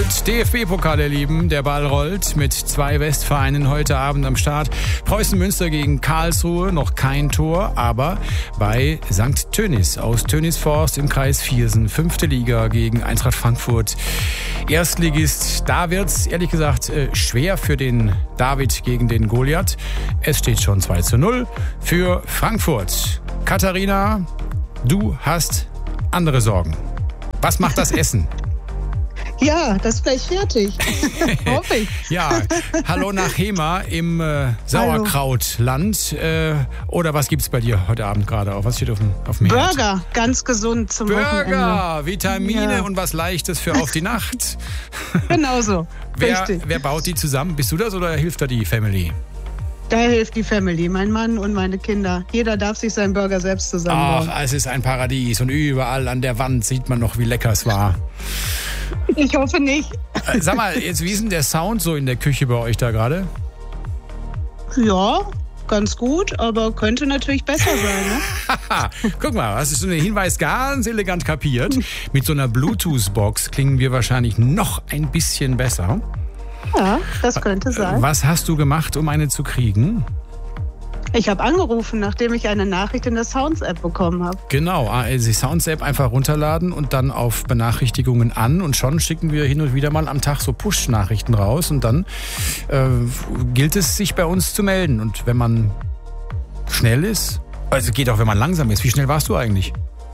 rollt. DFB-Pokal, ihr Lieben, der Ball rollt mit 2 Westvereinen heute Abend am Start. Preußen Münster gegen Karlsruhe, noch kein Tor, aber bei St. Tönnies aus Tönnisforst im Kreis Viersen, 5. Liga gegen Eintracht Frankfurt. Erstligist, da wird's ehrlich gesagt schwer für den David gegen den Goliath. Es steht schon 2:0 für Frankfurt. Katharina, du hast andere Sorgen. Was macht das Essen? Ja, das ist gleich fertig. Hoffe ich. Ja, hallo nach Hema im Sauerkrautland. Oder was gibt's bei dir heute Abend gerade? Was steht auf dem Herd? Burger, ganz gesund zum Wochenende. Burger, Vitamine und was Leichtes für auf die Nacht. Genau so. Wer baut die zusammen? Bist du das oder hilft da die Family? Da hilft die Family, mein Mann und meine Kinder. Jeder darf sich seinen Burger selbst zusammenbauen. Ach, es ist ein Paradies und überall an der Wand sieht man noch, wie lecker es war. Ich hoffe nicht. Sag mal, jetzt wie ist denn der Sound so in der Küche bei euch da gerade? Ja, ganz gut, aber könnte natürlich besser sein, ne? Guck mal, hast du so einen Hinweis ganz elegant kapiert. Mit so einer Bluetooth-Box klingen wir wahrscheinlich noch ein bisschen besser. Ja, das könnte sein. Was hast du gemacht, um eine zu kriegen? Ich habe angerufen, nachdem ich eine Nachricht in der Sounds-App bekommen habe. Genau, die Sounds-App einfach runterladen und dann auf Benachrichtigungen an. Und schon schicken wir hin und wieder mal am Tag so Push-Nachrichten raus. Und dann gilt es, sich bei uns zu melden. Und wenn man schnell ist, also geht auch, wenn man langsam ist. Wie schnell warst du eigentlich?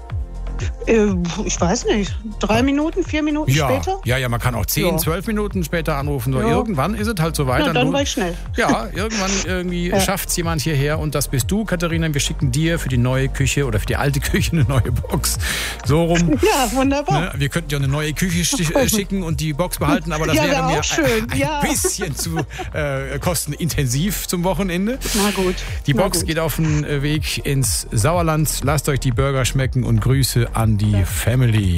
Ich weiß nicht, 3 Minuten, 4 Minuten später? Ja, man kann auch 10, 12 Minuten später anrufen. Nur irgendwann ist es halt so weit. Ja, dann war ich schnell. Ja, irgendwann schafft es jemand hierher und das bist du, Katharina. Wir schicken dir für die neue Küche oder für die alte Küche eine neue Box. So rum. Ja, wunderbar. Ne, wir könnten dir eine neue Küche schicken und die Box behalten, aber das wäre mir ein bisschen zu kostenintensiv zum Wochenende. Na gut. Die Box geht auf den Weg ins Sauerland. Lasst euch die Burger schmecken und Grüße an die Family.